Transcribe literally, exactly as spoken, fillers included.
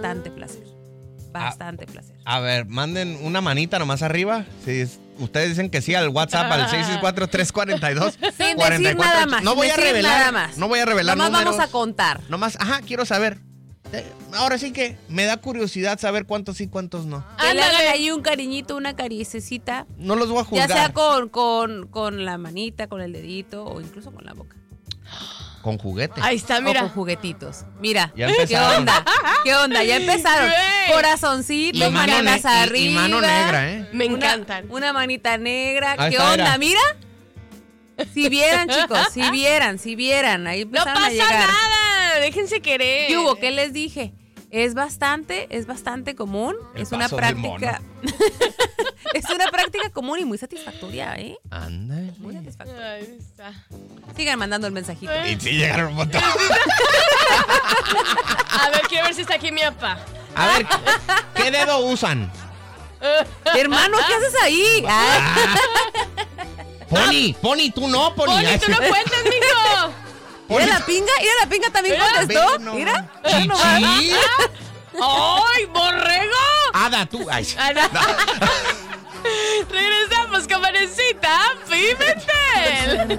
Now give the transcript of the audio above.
bastante placer. Bastante a, placer. A ver, manden una manita nomás arriba. Si es, ustedes dicen que sí al WhatsApp al seis seis cuatro, tres cuatro dos, Sin cuatro decir cuatro. nada más. No voy a revelar. Nada más. No voy a revelar Nomás números. vamos a contar. Nomás, ajá, quiero saber. Eh, ahora sí que me da curiosidad saber cuántos sí, cuántos no. Que le hagan ahí un cariñito, una caricecita. No los voy a juzgar. Ya sea con, con, con la manita, con el dedito o incluso con la boca. Con juguete. Ahí está, mira. O con juguetitos. Mira, Ya ¿qué empezaron. onda? ¿Qué onda? Ya empezaron. Güey. Corazoncitos, Y mano manitas ne- y- y arriba. mano negra, ¿eh? Me Una- encantan. Una manita negra. Ahí ¿Qué está, onda? era. Mira. Si vieran, chicos, si vieran, si vieran. Ahí No empezaron pasa a llegar. nada, déjense querer. ¿Qué hubo? ¿Qué les dije? Es bastante, es bastante común. El es una paso del práctica. Es una práctica común y muy satisfactoria, ¿eh? Ándale. Muy satisfactoria. Ahí está. Sigan mandando el mensajito. Y sí llegaron un montón. A ver, quiero ver si está aquí mi papá. A ver, ¿qué dedo usan? Hermano, ¿qué haces ahí? Ah, Pony, Pony, tú no, Pony. Poli, tú no cuentas, mijo. mira la pinga, mira la pinga también Mira. contestó. Ve, no. Mira. Chichi. ¡Ay, borrego! Ada, tú. Ay. Ah, no. Regresamos con Vanesita Pimentel.